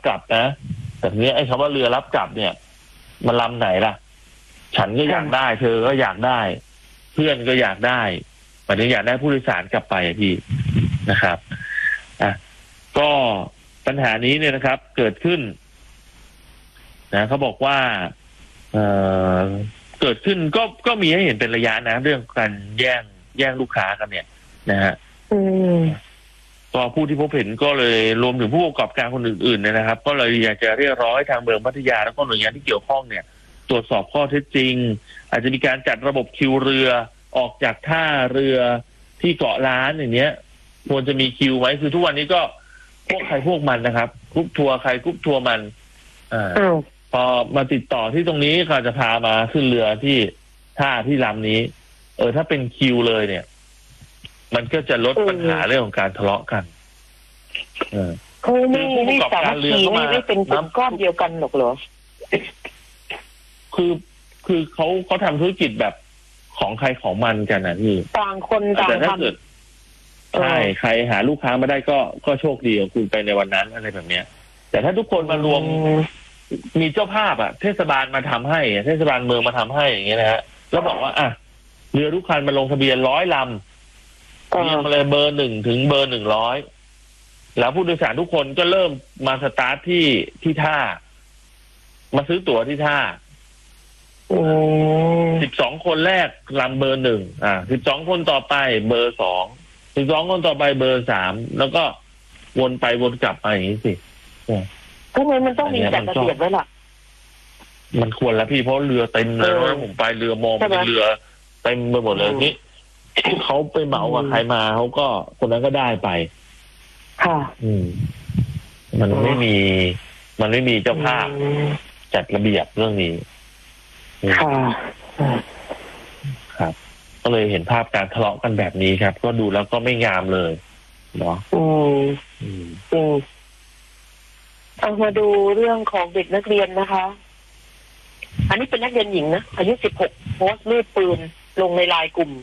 กลับนะแต่ทีนี้ไอ้คำว่าเรือรับกลับเนี่ยมันลำไหนล่ะฉันก็อยากได้เธอก็อยากได้เพื่อนก็อยากได้หมายถึงอยากได้ผู้โดยสารกลับไปพี่นะครับก็ปัญหานี้เนี่ยนะครับเกิดขึ้นนะเขาบอกว่าเกิดขึ้นก็มีให้เห็นเป็นระยะนะเรื่องการแย่งลูกค้ากันเนี่ยนะฮะก็ผู้ที่พบเห็นก็เลยรวมถึงผู้ประกอบการคนอื่นๆเนี่ยนะครับก็เลยอยากจะเรียกร้องให้ทางเมืองพัทยาแล้วก็หน่วยงานที่เกี่ยวข้องเนี่ยตรวจสอบข้อเท็จจริงอาจจะมีการจัดระบบคิวเรือออกจากท่าเรือที่เกาะล้านอย่างเนี้ยควรจะมีคิวไว้คือทุกวันนี้ก็พวกใครพวกมันนะครับกรุ๊ปทัวร์ใครกรุ๊ปทัวร์มันพอมาติดต่อที่ตรงนี้ก็จะพามาขึ้นเรือที่ท่าที่ลำนี้ถ้าเป็นคิวเลยเนี่ยมันก็จะลดปัญหาเรื่องของการทะเลาะกันเขาไม่สามารถไม่เป็นกลุ่มก้อนเดียวกันหรอกเหรอคือเขาทำธุรกิจแบบของใครของมันกันนะพี่ต่างคนต่างทำใช่ใครหาลูกค้ามาได้ก็โชคดีของคุณไปในวันนั้นอะไรแบบเนี้ยแต่ถ้าทุกคนมารวมมีเจ้าภาพเทศบาลมาทำให้เทศบาลเมืองมาทำให้อย่างเงี้ยนะฮะแล้วบอกว่าเรือทุกคันมาลงทะเบียน100 ลำเรียงมาเลยเบอร์ 1 ถึงเบอร์ 100แล้วผู้โดยสารทุกคนก็เริ่มมาสตาร์ทที่ท่ามาซื้อตั๋วที่ท่า12 คนแรกลำเบอร์ 1 12 คนต่อไปเบอร์ 2 12 คนต่อไปเบอร์ 3แล้วก็วนไปวนกลับไปอย่างนี้สิก็มันต้องมีจัดระเบียบไว้ล่ะมันควรแล้วพี่เพราะเรือเต็มเลยว่าผมไปเรือมองเป็นเรือเต็มไปหมดเลยนี่เขาไปเหมากับใครมาเขาก็คนนั้นก็ได้ไปค่ะมันไม่มีเจ้าภาพจัดระเบียบเรื่องนี้ครับก็เลยเห็นภาพการทะเลาะกันแบบนี้ครับก็ดูแล้วก็ไม่งามเลยเนาะเอามาดูเรื่องของเด็กนักเรียนนะคะอันนี้เป็นนักเรียนหญิงนะอายุ16โพสต์รูปปืนลงในไลน์กลุ่ม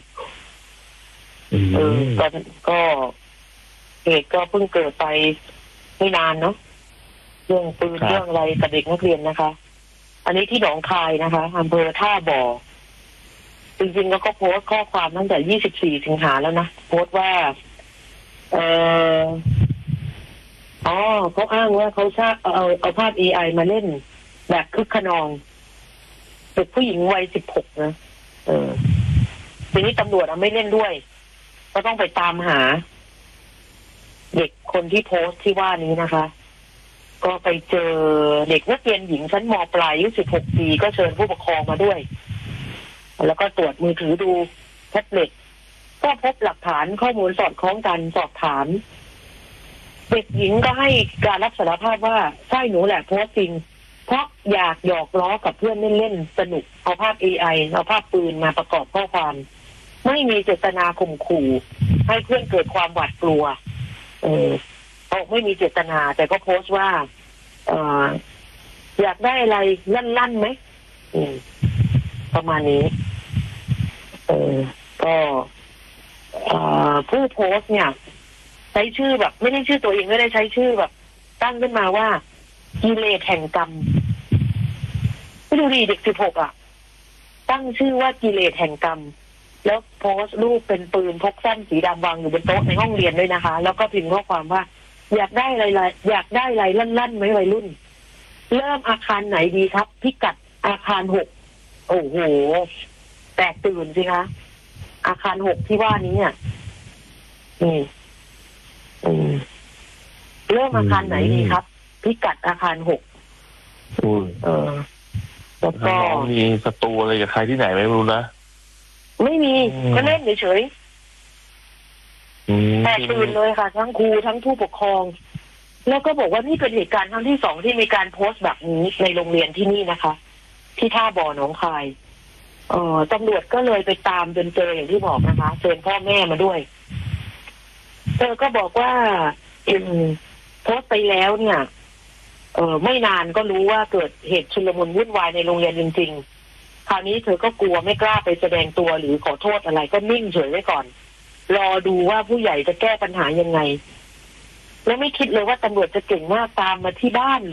ก็เหตุก็เพิ่งเกิดไปไม่นานเนาะเรื่องปืนเรื่องอะไรกับเด็กนักเรียนนะคะอันนี้ที่หนองคายนะคะอำเภอท่าบ่อจริงๆแล้วก็โพสต์ข้อความตั้งแต่24 สิงหาแล้วนะโพสต์ว่าเขาอ้างว่าเขาเอาภาพ AI มาเล่นแบบคึกขนองเด็กผู้หญิงวัย16นะทีนี้ตำรวจไม่เล่นด้วยก็ต้องไปตามหาเด็กคนที่โพสต์ที่ว่านี้นะคะก็ไปเจอเด็กนักเรียนหญิงชั้นม.ปลายอายุ16 ปีก็เชิญผู้ปกครองมาด้วยแล้วก็ตรวจมือถือดูแท็บเล็ตก็พบหลักฐานข้อมูลสอดคล้องกันสอบถามเด็กหญิงก็ให้การรับสารภาพว่าใช่หนูแหละโพสต์จริงเพราะอยากหยอกล้อกับเพื่อนเล่นๆสนุกเอาภาพ AI เอาภาพปืนมาประกอบข้อความไม่มีเจตนาข่มขู่ให้เพื่อนเกิดความหวาดกลัวไม่มีเจตนาแต่ก็โพสต์ว่าอยากได้อะไรลั่นๆไหมประมาณนี้ก็ผู้โพสต์เนี่ยใช้ชื่อแบบไม่ได้ชื่อตัวเองไม่ได้ใช้ชื่อแบบตั้งขึ้นมาว่ากิเลสแห่งกรรมไม่ดูดิเด็ก16ตั้งชื่อว่ากิเลสแห่งกรรมแล้วโพสต์รูปเป็นปืนพกสั้นสีดำวางอยู่บนโต๊ะในห้องเรียนด้วยนะคะแล้วก็พิมพ์ข้อความว่าอยากได้อะไรอยากได้อะไรลั่นๆไหมวัยรุ่นเริ่มอาคารไหนดีครับพิกัดอาคาร6โอ้โหแตกตื่นสิคะอาคาร6ที่ว่านี้เนี่ยเริ่มอาคารไหนดีครับพิกัดอาคาร6แล้วก็มีศัตรูอะไรกับใครที่ไหนไม่รู้นะไม่มีก็เล่นเฉยๆแต่ตื่นเลยค่ะทั้งครูทั้งผู้ปกครองแล้วก็บอกว่านี่เป็นเหตุการณ์ครั้งที่2ที่มีการโพสต์แบบนี้ในโรงเรียนที่นี่นะคะที่ท่าบ่อหนองคายตำรวจก็เลยไปตามจนเจออย่างที่บอกนะคะเชิญพ่อแม่มาด้วยก็บอกว่าโพสต์ไปแล้วเนี่ยไม่นานก็รู้ว่าเกิดเหตุชุลมุนวุ่นวายในโรงเรียนจริงๆคราวนี้เธอก็กลัวไม่กล้าไปแสดงตัวหรือขอโทษอะไรก็นิ่งเฉยไว้ก่อนรอดูว่าผู้ใหญ่จะแก้ปัญหายังไงแล้วไม่คิดเลยว่าตำรวจจะเก่งมากตามมาที่บ้าน